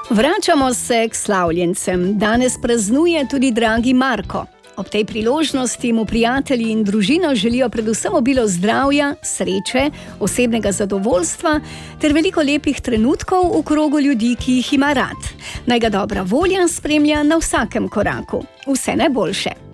Vračamo se k slavljencem. Danes praznuje tudi dragi Marko. Ob tej priložnosti mu prijatelji in družina želijo predvsem obilo zdravja, sreče, osebnega zadovoljstva ter veliko lepih trenutkov v krogu ljudi, ki jih ima rad. Naj ga dobra volja spremlja na vsakem koraku. Vse najboljše.